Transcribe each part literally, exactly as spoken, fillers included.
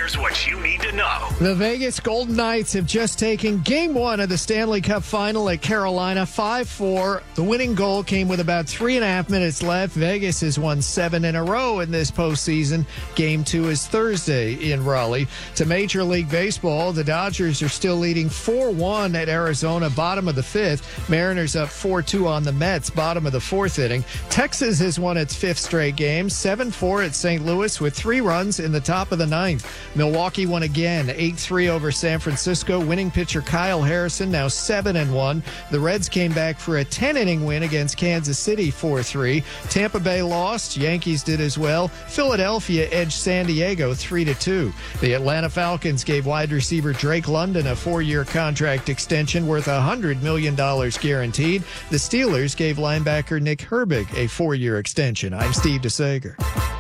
Here's what you need to know. The Vegas Golden Knights have just taken game one of the Stanley Cup final at Carolina, five four. The winning goal came with about three and a half minutes left. Vegas has won seven in a row in this postseason. Game two is Thursday in Raleigh. To Major League Baseball, the Dodgers are still leading four one at Arizona, bottom of the fifth. Mariners up four two on the Mets, bottom of the fourth inning. Texas has won its fifth straight game, seven four at Saint Louis with three runs in the top of the ninth. Milwaukee won again, eight three over San Francisco. Winning pitcher Kyle Harrison now seven and one. The Reds came back for a ten-inning win against Kansas City, four three. Tampa Bay lost. Yankees did as well. Philadelphia edged San Diego three to two. The Atlanta Falcons gave wide receiver Drake London a four-year contract extension worth one hundred million dollars guaranteed. The Steelers gave linebacker Nick Herbig a four-year extension. I'm Steve DeSager.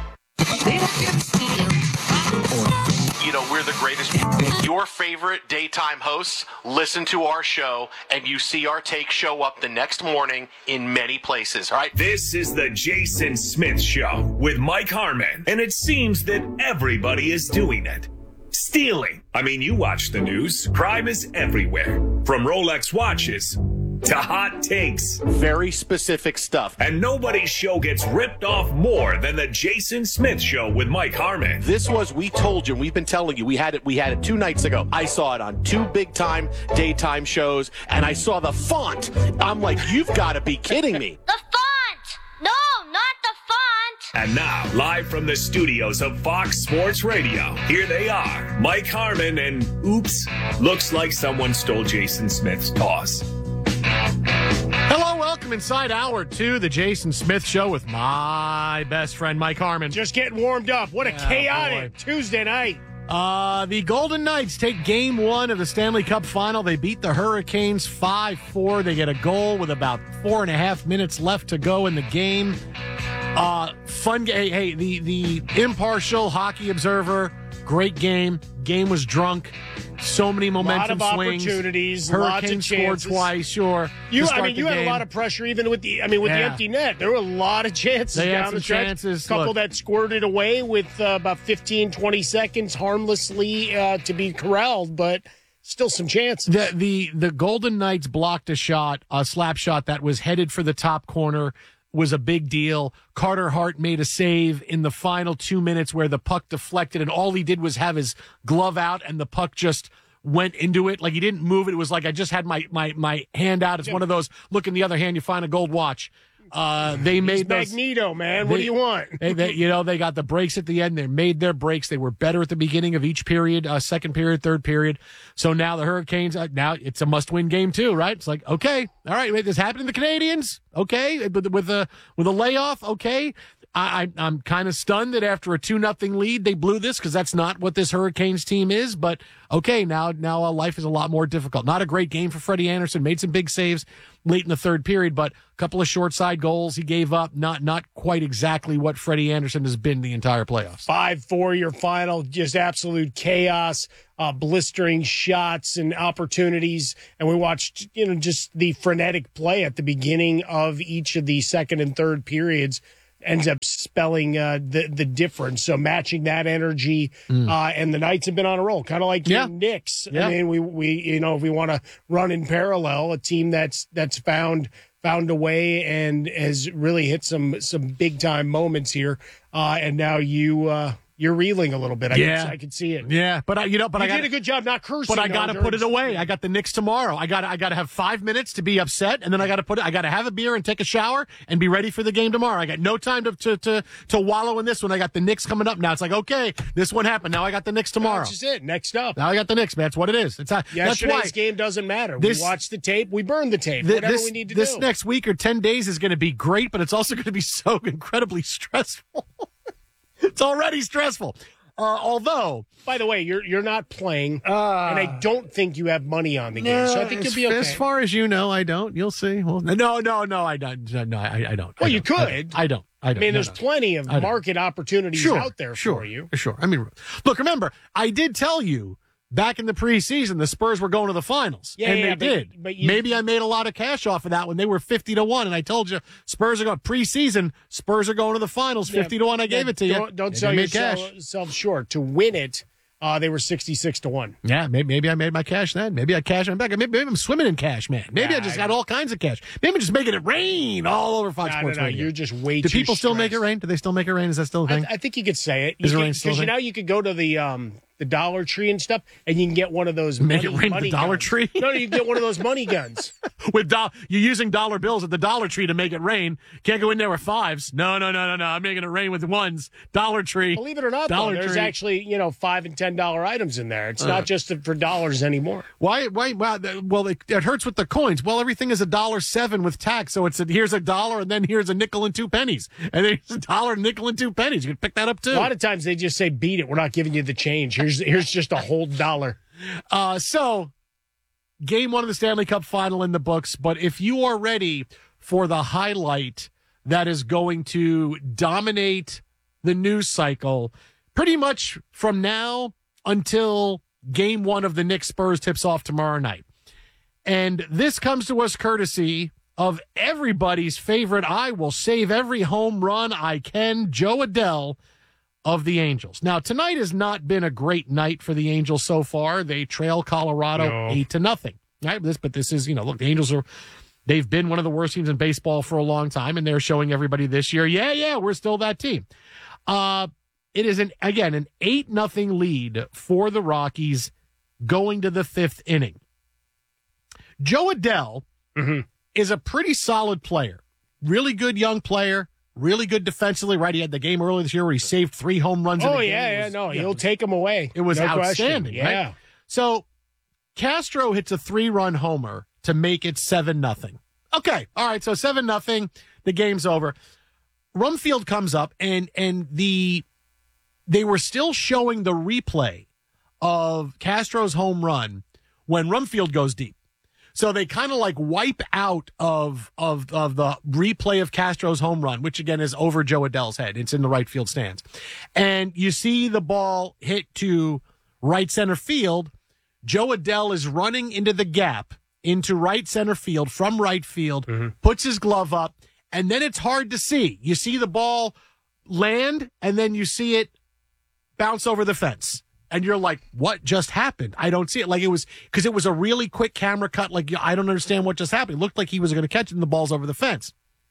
You know, we're the greatest. Your favorite daytime hosts listen to our show, and you see our take show up the next morning in many places, all right? This is the Jason Smith Show with Mike Harmon, and it seems that everybody is doing it. Stealing. I mean, you watch the news. Crime is everywhere. From Rolex watches to hot takes. Very specific stuff. And nobody's show gets ripped off more than the Jason Smith Show with Mike Harmon. This was, we told you, we've been telling you, we had it, we had it two nights ago. I saw it on two big time daytime shows, and I saw the font. I'm like, you've got to be kidding me. The font! No, not the font! And now, live from the studios of Fox Sports Radio, here they are, Mike Harmon and, oops, looks like someone stole Jason Smith's toss. Hello, welcome inside hour two, the Jason Smith Show with my best friend, Mike Harmon. Just getting warmed up. What a Yeah, chaotic boy. Tuesday night. Uh, the Golden Knights take game one of the Stanley Cup final. They beat the Hurricanes five four. They get a goal with about four and a half minutes left to go in the game. Uh, fun game. Hey, hey, the, the impartial hockey observer, great game. Game was drunk. So many momentum lot of swings. opportunities, Hurricanes lots of chances. scored twice, sure. You, to I start mean, the you had a game. lot of pressure even with the, I mean, with the Yeah. empty net. There were a lot of chances They had down some the stretch. chances. A couple Look. that squirted away with uh, about fifteen, twenty seconds harmlessly uh, to be corralled, but still some chances. The, the the Golden Knights blocked a shot, a slap shot that was headed for the top corner, was a big deal. Carter Hart made a save in the final two minutes where the puck deflected, and all he did was have his glove out, and the puck just went into it. Like, he didn't move it. It was like I just had my my my hand out. It's one of those, look in the other hand, you find a gold watch. Uh, they made those, Magneto, man. What they- do you want? they, they, you know, they got the breaks at the end. They made their breaks. They were better at the beginning of each period, uh, second period, third period. So now the Hurricanes, uh, now it's a must-win game too, right? It's like, okay, all right, wait, this happened to the Canadians, okay, with with a with a layoff, okay. I, I I'm kind of stunned that after a two nothing lead they blew this, because that's not what this Hurricanes team is. But okay, now now uh, life is a lot more difficult. Not a great game for Freddie Anderson. Made some big saves late in the third period, but a couple of short side goals he gave up. Not not quite exactly what Freddie Anderson has been the entire playoffs. five four your final, just absolute chaos, uh, blistering shots and opportunities. And we watched, you know, just the frenetic play at the beginning of each of the second and third periods ends up spelling uh, the the difference. So matching that energy, mm. uh, and the Knights have been on a roll, kind of like yeah. your Knicks. Yeah. I mean, we we you know, if we want to run in parallel, a team that's that's found found a way and has really hit some some big time moments here. Uh, and now you. Uh, You're reeling a little bit. I yeah, can, I can see it. Yeah, but I, you know, but you I got did a good job not cursing. But I got to put it away. I got the Knicks tomorrow. I got I got to have five minutes to be upset, and then I got to put it. I got to have a beer and take a shower and be ready for the game tomorrow. I got no time to to to, to wallow in this one. I got the Knicks coming up now. It's like, okay, this one happened. Now I got the Knicks tomorrow. That's just it. Next up. Now I got the Knicks, man. That's what it is. It's not, Yesterday's that's why game doesn't matter. This, we watch the tape. We burn the tape. Th- whatever this, we need to this do. This next week or ten days is going to be great, but it's also going to be so incredibly stressful. It's already stressful. Uh, although, by the way, you're you're not playing, uh, and I don't think you have money on the game, so I think as, you'll be okay. As far as you know, I don't. You'll see. Well, no, no, no, I don't. No, I, I don't. Well, I you don't. could. I don't. I don't. I mean, no, there's no. plenty of market opportunities sure, out there sure, for you. Sure. I mean, look, remember, I did tell you back in the preseason the Spurs were going to the finals, Yeah, and yeah, they but- did. but you- Maybe I made a lot of cash off of that when they were fifty to one, and I told you Spurs are going preseason. Spurs are going to the finals, fifty to one. I gave Yeah, it to you. Don't, don't And sell you made yourself cash. yourself short. To win it, Uh, they were sixty-six to one. Yeah, maybe, maybe I made my cash then. Maybe I cashed my back. Maybe, maybe I'm swimming in cash, man. Maybe Yeah, I just I- got all kinds of cash. Maybe I'm just making it rain all over Fox No, no, Sports no, Radio. you're just way Do too people still make it stressed. rain? Do they still make it rain? Is that still a I, thing? I think you could say it. Is You it can- rain still Because you there? know you could go to the um, the Dollar Tree and stuff, and you can get one of those Make money, it rain at the money Dollar guns. Tree? No, you can get one of those money guns. With do- you're using dollar bills at the Dollar Tree to make it rain. Can't go in there with fives. No, no, no, no, no. I'm making it rain with ones. Dollar Tree. Believe it or not, though, Dollar there's Tree. actually you know five and ten dollar items in there. It's Uh. not just for dollars anymore. Why? Why? Wow, th- well, it, it hurts with the coins. Well, everything is a dollar seven with tax, so it's a, here's a dollar, and then here's a nickel and two pennies, and then here's a dollar, nickel, and two pennies. You can pick that up too. A lot of times they just say, "Beat it. We're not giving you the change. Here's here's just a whole dollar." Uh, so, game one of the Stanley Cup final in the books. But if you are ready for the highlight that is going to dominate the news cycle, pretty much from now until game one of the Knicks Spurs tips off tomorrow night. And this comes to us courtesy of everybody's favorite, I will save every home run I can, Joe Adell of the Angels. Now, tonight has not been a great night for the Angels so far. They trail Colorado No. eight to nothing. Right? This, but this is, you know, look, the Angels are, they've been one of the worst teams in baseball for a long time, and they're showing everybody this year, yeah, yeah, we're still that team. Uh, it is, an again, an eight nothing lead for the Rockies going to the fifth inning. Joe Adell Mm-hmm. is a pretty solid player. Really good young player. Really good defensively, right? He had the game earlier this year where he saved three home runs. in Oh a game. yeah, It yeah, was, no, you know, he'll take them away. It was No outstanding, question. right? Yeah. So Castro hits a three-run homer to make it seven nothing. Okay, all right. So seven nothing. The game's over. Rumfield comes up, and and the they were still showing the replay of Castro's home run when Rumfield goes deep. So they kind of like wipe out of of of the replay of Castro's home run, which again is over Joe Adell's head. It's in the right field stands. And you see the ball hit to right center field. Joe Adell is running into the gap into right center field from right field, puts his glove up, and then it's hard to see. You see the ball land, and then you see it bounce over the fence. And you're like, what just happened? I don't see it. Like it was, because it was a really quick camera cut. Like, I don't understand what just happened. It looked like he was going to catch it and the ball's over the fence.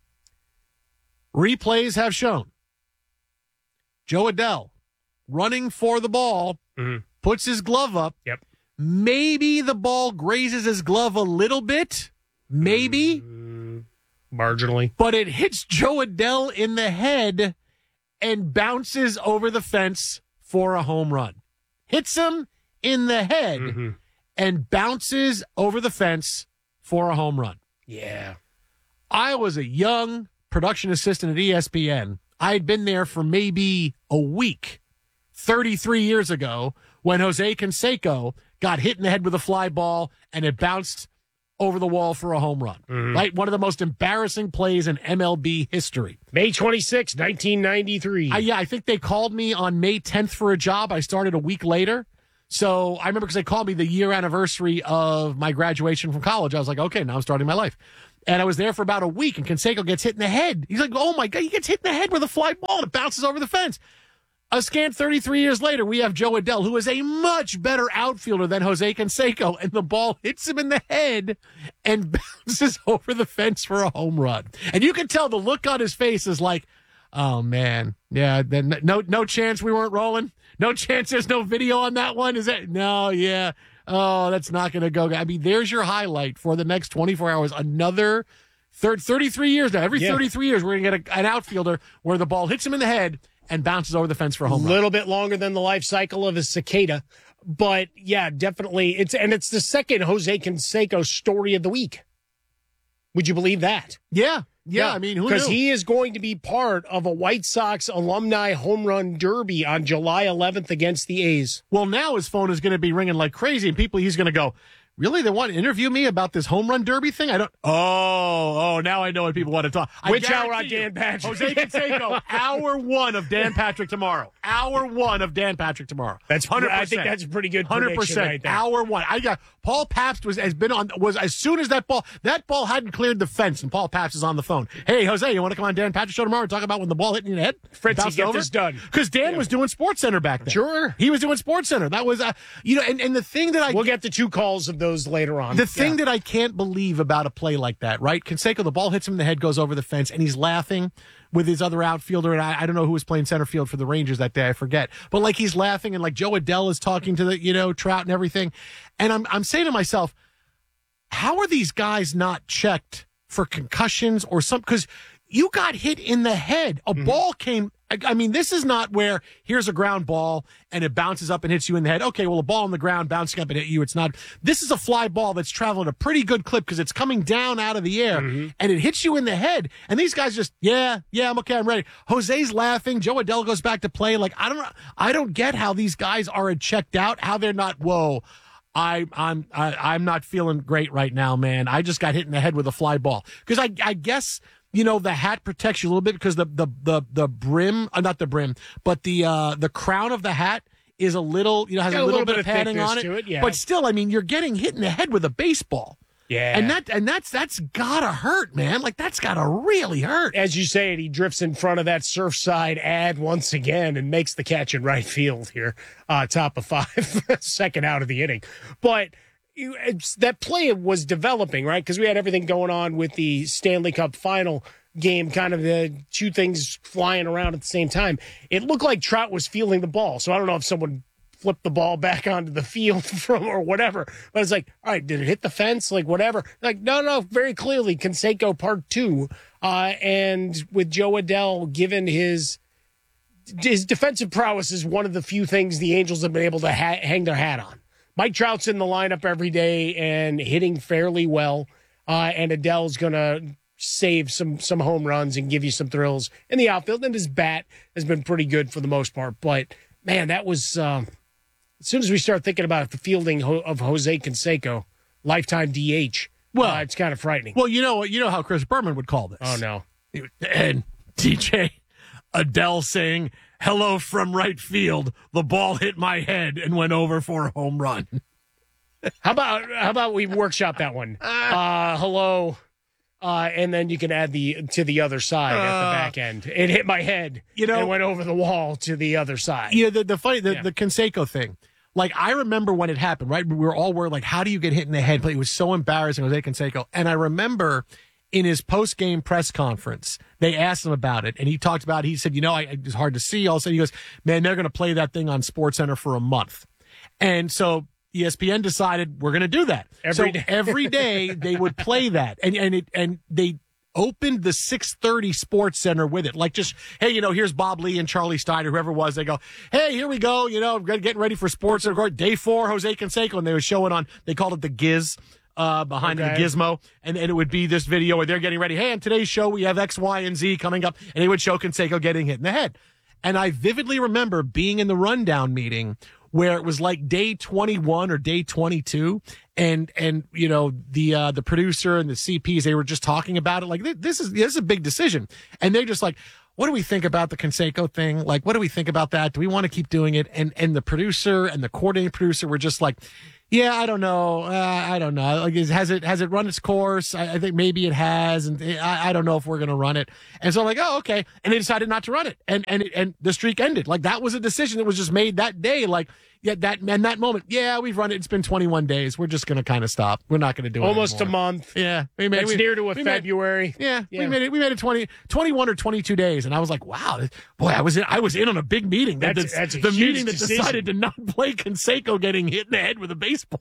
Replays have shown Joe Adell running for the ball, Mhm. puts his glove up. Yep. Maybe the ball grazes his glove a little bit. Maybe. Marginally. But it hits Joe Adell in the head and bounces over the fence for a home run. Hits him in the head Mm-hmm. and bounces over the fence for a home run. Yeah. I was a young production assistant at E S P N. I had been there for maybe a week thirty-three years ago when Jose Canseco got hit in the head with a fly ball and it bounced over the wall for a home run. Mm-hmm. Right? One of the most embarrassing plays in M L B history. May twenty-sixth, nineteen ninety-three. I, yeah, I think they called me on May tenth for a job. I started a week later. So I remember because they called me the year anniversary of my graduation from college. I was like, okay, now I'm starting my life. And I was there for about a week, and Canseco gets hit in the head. He's like, oh, my God, he gets hit in the head with a fly ball, and it bounces over the fence. A scant thirty-three years later, we have Joe Adell, who is a much better outfielder than Jose Canseco, and the ball hits him in the head and bounces over the fence for a home run. And you can tell the look on his face is like, oh, man, yeah, then no no chance we weren't rolling? No chance there's no video on that one? Is that? No, yeah. Oh, that's not going to go. I mean, there's your highlight for the next twenty-four hours. Another third, thirty-three years now. Every Yeah. thirty-three years, we're going to get a, an outfielder where the ball hits him in the head and bounces over the fence for a A home run. little bit longer than the life cycle of a cicada. But yeah, definitely. It's and it's the second Jose Canseco story of the week. Would you believe that? Yeah. Yeah, I mean, who Because knew? he is going to be part of a White Sox alumni home run derby on July eleventh against the A's. Well, now his phone is going to be ringing like crazy, and people, he's going to go, really? They want to interview me about this home run derby thing? I don't. Oh, oh, now I know what people want to talk. I Which hour on you, Dan Patrick? Jose Canseco, hour one of Dan Patrick tomorrow. Hour one of Dan Patrick tomorrow. That's one hundred percent. I think that's a pretty good one hundred percent right there. Hour one. I got Paul Pabst was has been on was as soon as that ball that ball hadn't cleared the fence and Paul Pabst is on the phone. Hey, Jose, you want to come on Dan Patrick show tomorrow and talk about when the ball hit you in the head? Fritzy, Bounced get over? this done. Because Dan yeah. was doing Sports Center back then. Sure, he was doing Sports Center. That was uh, you know, and, and the thing that I we'll get the two calls of those later on. The thing yeah. that I can't believe about a play like that, right? Canseco, the ball hits him in the head, goes over the fence, and he's laughing with his other outfielder, and I, I don't know who was playing center field for the Rangers that day, I forget. But like he's laughing, and like Joe Adell is talking to the, you know, Trout and everything. And I'm I'm saying to myself, how are these guys not checked for concussions or something? Because you got hit in the head. A mm-hmm. ball came. I mean, this is not where here's a ground ball and it bounces up and hits you in the head. Okay, well, a ball on the ground bouncing up and hit you. It's not. This is a fly ball that's traveling a pretty good clip because it's coming down out of the air mm-hmm. and it hits you in the head. And these guys just, yeah, yeah, I'm okay, I'm ready. Jose's laughing. Joe Adell goes back to play. Like, I don't, I don't get how these guys aren't checked out. How they're not. Whoa. I, I'm I, I'm not feeling great right now, man. I just got hit in the head with a fly ball because I I guess. You know, the hat protects you a little bit because the the the, the brim, uh, not the brim, but the uh, the crown of the hat is a little, you know, has a little, a little bit, bit of padding on it. it yeah. But still, I mean, you're getting hit in the head with a baseball. Yeah. And that and that's that's gotta hurt, man. Like that's gotta really hurt. As you say it, he drifts in front of that Surfside ad once again and makes the catch in right field here, uh, top of five, second out of the inning. But You, it's, that play was developing, right? Because we had everything going on with the Stanley Cup final game, kind of the two things flying around at the same time. It looked like Trout was feeling the ball. So I don't know if someone flipped the ball back onto the field from or whatever. But it's like, all right, did it hit the fence? Like, whatever. Like, no, no, very clearly, Canseco part two. Uh, and with Joe Adell, given his his defensive prowess is one of the few things the Angels have been able to ha- hang their hat on. Mike Trout's in the lineup every day and hitting fairly well, uh, and Adell's going to save some some home runs and give you some thrills in the outfield. And his bat has been pretty good for the most part. But, man, that was um, – as soon as we start thinking about the fielding of Jose Canseco, lifetime D H, well, uh, it's kind of frightening. Well, you know you know how Chris Berman would call this. Oh, no. And D J Adell saying – hello from right field. The ball hit my head and went over for a home run. How about how about we workshop that one? Uh, hello, uh, and then you can add the to the other side uh, at the back end. It hit my head, you know, and went over the wall to the other side. Yeah, the the funny the, yeah. the Canseco thing. Like I remember when it happened. Right, we were all worried. Like, how do you get hit in the head? But it was so embarrassing, Jose Canseco. And I remember. In his post-game press conference, they asked him about it, and he talked about it. He said, you know, I, it's hard to see. All of a sudden, he goes, man, they're going to play that thing on SportsCenter for a month. And so E S P N decided we're going to do that. Every so day. every day they would play that. And and it and they opened the six thirty SportsCenter with it. Like just, hey, you know, here's Bob Lee and Charlie Steiner, whoever it was. They go, hey, here we go. You know, getting ready for SportsCenter. Day four, Jose Canseco. And they were showing on, they called it the Giz. Uh, behind okay. the gizmo, and, and it would be this video where they're getting ready. Hey, on today's show, we have X, Y, and Z coming up, and they would show Canseco getting hit in the head. And I vividly remember being in the rundown meeting where it was like day twenty-one or day twenty-two, and and you know the uh, the producer and the C Ps, they were just talking about it like this is this is a big decision, and they're just like, what do we think about the Canseco thing? Like, what do we think about that? Do we want to keep doing it? And and the producer and the coordinating producer were just like, yeah, I don't know. Uh, I don't know. Like, is, has it has it run its course? I, I think maybe it has, and I, I don't know if we're going to run it. And so I'm like, oh, okay. And they decided not to run it, and and it, and the streak ended. Like that was a decision that was just made that day. Like, yeah, that and that moment. Yeah, we've run it. It's been twenty-one days. We're just going to kind of stop. We're not going to do it almost anymore. a month. Yeah, we made. It's we, near to a we February. Made, yeah, yeah, we made it. We made it twenty, twenty-one or twenty-two days, and I was like, wow, boy, I was in. I was in on a big meeting. That's, that's, that's a the huge meeting that decision. decided to not play Canseco getting hit in the head with a baseball.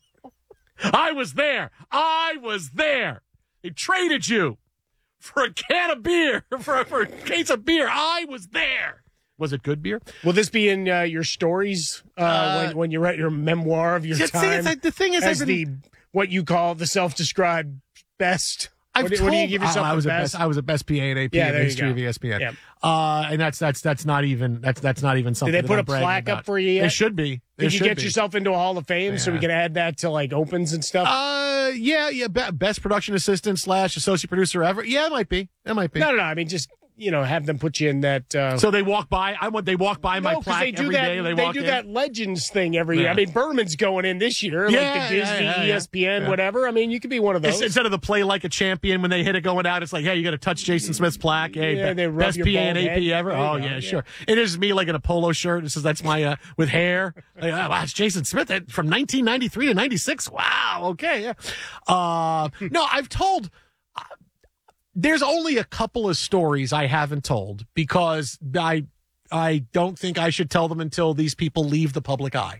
I was there. I was there. They traded you for a can of beer, for a, for a case of beer. I was there. Was it good beer? Will this be in uh, your stories uh, uh, when, when you write your memoir of your see, time? It's like, the thing is, as I've been, the what you call the self-described best I've what, do, told, what do you give yourself? oh, I was the a best? best. I was a best P A and A P Yeah, in the there you history go. of E S P N. Yep. Uh, and that's that's that's not even that's that's not even something. Did they put that a I'm bragging plaque about. up for you yet? They should be. They Did you should get be. yourself into a Hall of Fame so we Yeah. can add that to like opens and stuff? Uh, yeah, yeah. Be- best production assistant slash associate producer ever. Yeah, it might be. It might be. no, no, no. I mean, just you know, have them put you in that. Uh, So they walk by. I want. They walk by my no, because plaque they do every that. day. They, They, walk do in. that Legends thing every year. Yeah. I mean, Berman's going in this year, Yeah, like the yeah, Disney, yeah, yeah. E S P N, Yeah. whatever. I mean, you could be one of those. It's- Instead of the play like a champion when they hit it going out, it's like, hey, you got to touch Jason Smith's plaque. Hey, Yeah, be- they rub best your P A and bald A P head. ever. There you Oh go, yeah, yeah. sure. It is me like in a polo shirt. It says that's my uh, with hair. Like, oh, wow, it's Jason Smith that- from nineteen ninety-three to ninety-six. Wow. Okay. Yeah. Uh, no, I've told. Uh, there's only a couple of stories I haven't told because I I don't think I should tell them until these people leave the public eye.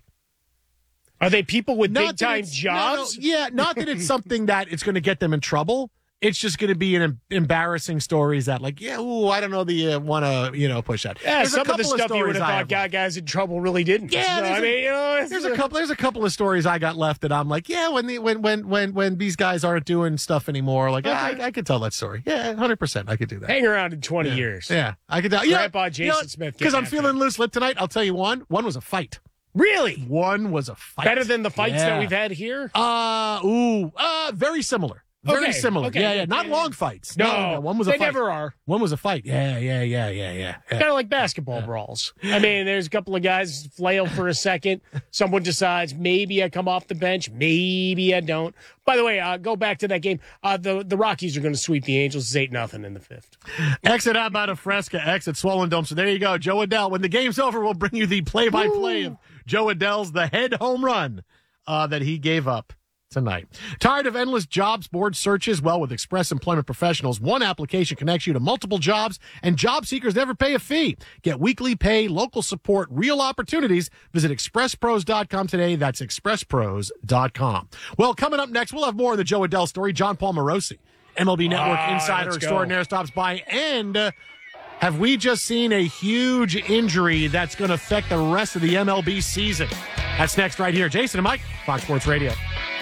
Are they people with Not big that time it's- no, no, jobs? yeah, not that it's something that it's going to get them in trouble. It's just going to be an em- embarrassing stories that, like, yeah, ooh, I don't know that you want to, you know, push that. Yeah, There's a some of the couple stuff you stories would have I thought have got guys in trouble really didn't. Yeah, So, there's I a- mean, you know, it's, There's a couple. There's a couple of stories I got left that I'm like, yeah, when the when when when when these guys aren't doing stuff anymore, like I, I, I could tell that story. Yeah, hundred percent, I could do that. hang around in twenty yeah. years. Yeah, I could tell. Yeah, Grandpa Jason Smith Because getting I'm feeling after it. loose lip tonight. I'll tell you one. One was a fight. Really? One was a fight. Better than the fights Yeah. that we've had here? Uh, ooh, uh, very similar. Very Okay, similar. okay, yeah, yeah, yeah. Not yeah, long yeah. fights. No, no, no, one was a they fight. never are. One was a fight. Yeah, yeah, yeah, yeah, yeah. yeah. Kind of like basketball brawls. I mean, there's a couple of guys flail for a second. Someone decides maybe I come off the bench, maybe I don't. By the way, uh, go back to that game. Uh, the the Rockies are going to sweep the Angels. It's eight nothing in the fifth. Exit out about a Fresca, exit Swollen Dome. So there you go, Joe Adell. When the game's over, we'll bring you the play-by-play of Joe Adell's the head home run uh, that he gave up tonight. Tired of endless jobs board searches? Well, with Express Employment Professionals, one application connects you to multiple jobs, and job seekers never pay a fee. Get weekly pay, local support, real opportunities. Visit express pros dot com today. That's express pros dot com. Well, coming up next, we'll have more of the Joe Adell story. John Paul Morosi, M L B Network Ah, insider let's go. extraordinaire, stops by. And uh, have we just seen a huge injury that's going to affect the rest of the M L B season? That's next right here. Jason and Mike, Fox Sports Radio.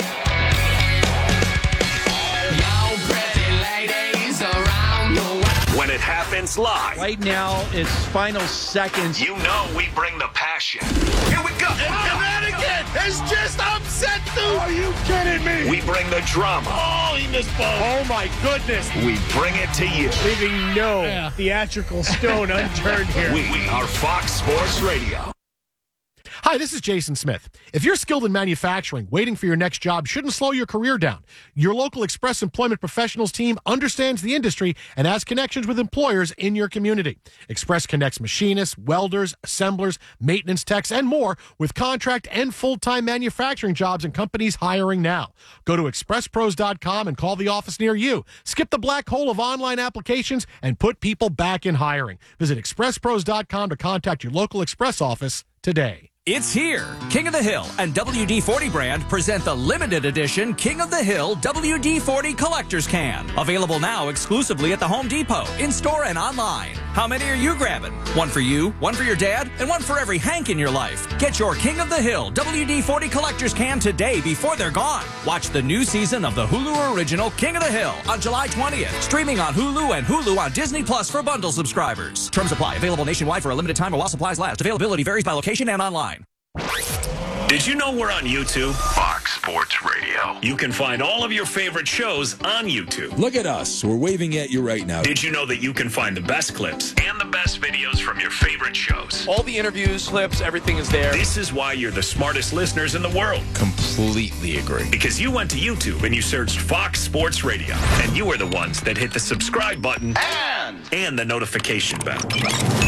When it happens live, Right now, it's final seconds. you know we bring the passion. Here we go. Again, it's just upset, dude. Are you kidding me? We bring the drama. Oh, he missed both. Oh, my goodness. We bring it to you. Leaving no Yeah. theatrical stone unturned here. We are Fox Sports Radio. Hi, this is Jason Smith. If you're skilled in manufacturing, waiting for your next job shouldn't slow your career down. Your local Express Employment Professionals team understands the industry and has connections with employers in your community. Express connects machinists, welders, assemblers, maintenance techs, and more with contract and full-time manufacturing jobs and companies hiring now. Go to express pros dot com and call the office near you. Skip the black hole of online applications and put people back in hiring. Visit express pros dot com to contact your local Express office today. It's here. King of the Hill and W D forty brand present the limited edition King of the Hill W D forty Collector's Can. Available now exclusively at the Home Depot, in-store and online. How many are you grabbing? One for you, one for your dad, and one for every Hank in your life. Get your King of the Hill W D forty Collector's Can today before they're gone. Watch the new season of the Hulu original King of the Hill on July twentieth. Streaming on Hulu and Hulu on Disney Plus for bundle subscribers. Terms apply. Available nationwide for a limited time or while supplies last. Availability varies by location and online. Did you know we're on YouTube? Fox Sports Radio. You can find all of your favorite shows on YouTube. Look at us. We're waving at you right now. Did you know that you can find the best clips and the best videos from your favorite shows? All the interviews, clips, everything is there. This is why you're the smartest listeners in the world. Completely agree. Because you went to YouTube and you searched Fox Sports Radio. And you are the ones that hit the subscribe button And and the notification bell.